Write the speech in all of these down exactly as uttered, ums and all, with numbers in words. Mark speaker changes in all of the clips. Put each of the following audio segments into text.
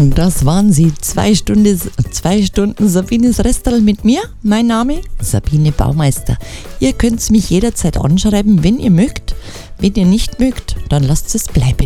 Speaker 1: Das waren sie, zwei Stunden, zwei Stunden Sabines Restal mit mir. Mein Name Sabine Baumeister. Ihr könnt mich jederzeit anschreiben, wenn ihr mögt. Wenn ihr nicht mögt, dann lasst es bleiben.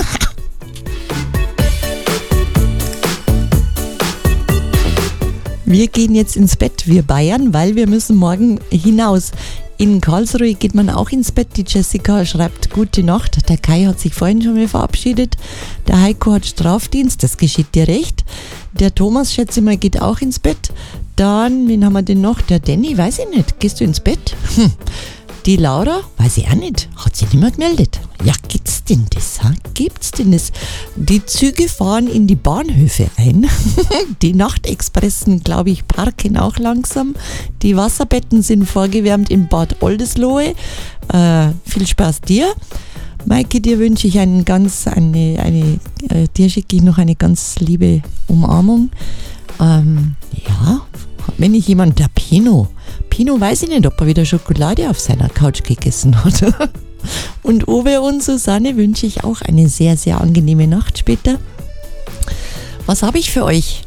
Speaker 1: Wir gehen jetzt ins Bett, wir Bayern, weil wir müssen morgen hinaus. In Karlsruhe geht man auch ins Bett. Die Jessica schreibt gute Nacht. Der Kai hat sich vorhin schon mal verabschiedet. Der Heiko hat Strafdienst, das geschieht dir recht. Der Thomas, schätze ich mal, geht auch ins Bett. Dann, wen haben wir denn noch? Der Danny, weiß ich nicht. Gehst du ins Bett? Hm. Die Laura, weiß ich auch nicht. Hat sich nicht mehr gemeldet. Ja, gibt's denn das? Ha? Gibt's denn das? Die Züge fahren in die Bahnhöfe ein. Die Nachtexpressen, glaube ich, parken auch langsam. Die Wasserbetten sind vorgewärmt in Bad Oldesloe. Äh, viel Spaß dir. Maike, dir wünsche ich einen ganz, eine, eine, äh, dir schicke ich noch eine ganz liebe Umarmung. Ähm, ja, wenn ich jemand, der Pino, Pino weiß ich nicht, ob er wieder Schokolade auf seiner Couch gegessen hat. Und Uwe und Susanne wünsche ich auch eine sehr, sehr angenehme Nacht später. Was habe ich für euch?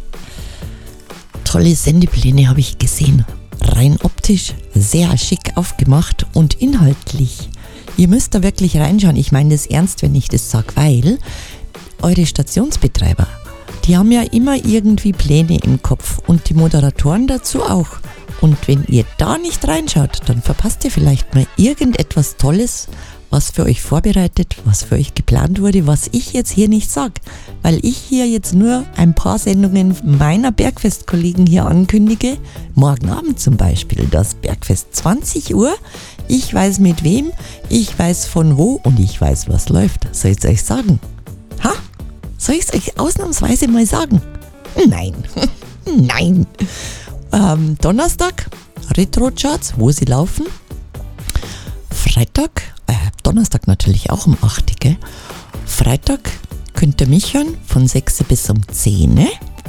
Speaker 1: Tolle Sendepläne habe ich gesehen. Rein optisch sehr schick aufgemacht und inhaltlich. Ihr müsst da wirklich reinschauen. Ich meine das ernst, wenn ich das sage, weil eure Stationsbetreiber, die haben ja immer irgendwie Pläne im Kopf und die Moderatoren dazu auch. Und wenn ihr da nicht reinschaut, dann verpasst ihr vielleicht mal irgendetwas Tolles, was für euch vorbereitet, was für euch geplant wurde, was ich jetzt hier nicht sage. Weil ich hier jetzt nur ein paar Sendungen meiner Bergfest-Kollegen hier ankündige. Morgen Abend zum Beispiel das Bergfest zwanzig Uhr. Ich weiß mit wem, ich weiß von wo und ich weiß, was läuft. Soll ich es euch sagen? Ha? Soll ich es euch ausnahmsweise mal sagen? Nein. Nein. Ähm, Donnerstag, Retro-Charts, wo sie laufen. Freitag, äh, Donnerstag natürlich auch um acht, gell? Freitag könnt ihr mich hören von sechs bis um zehn.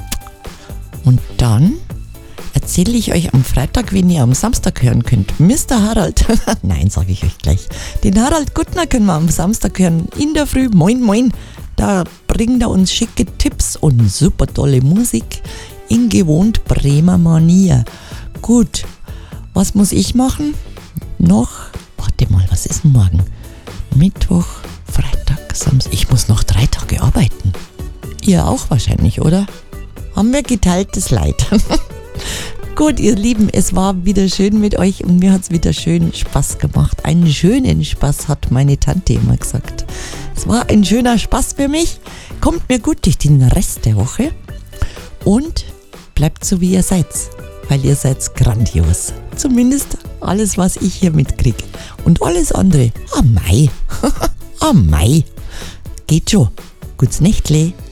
Speaker 1: Und dann erzähle ich euch am Freitag, wen ihr am Samstag hören könnt. Mister Harald, nein, sage ich euch gleich. Den Harald Guttner können wir am Samstag hören, in der Früh, moin moin. Da bringt er uns schicke Tipps und super tolle Musik in gewohnt Bremer Manier. Gut, was muss ich machen? Noch, warte mal, was ist denn morgen? Mittwoch, Freitag, Samstag. Ich muss noch drei Tage arbeiten. Ihr auch wahrscheinlich, oder? Haben wir geteiltes Leid. Gut, ihr Lieben, es war wieder schön mit euch und mir hat es wieder schön Spaß gemacht. Einen schönen Spaß, hat meine Tante immer gesagt. Es war ein schöner Spaß für mich. Kommt mir gut durch den Rest der Woche und bleibt so, wie ihr seid, weil ihr seid grandios. Zumindest alles, was ich hier mitkriege. Und alles andere, ah mei, ah mei, geht schon. Gutes Nächtle.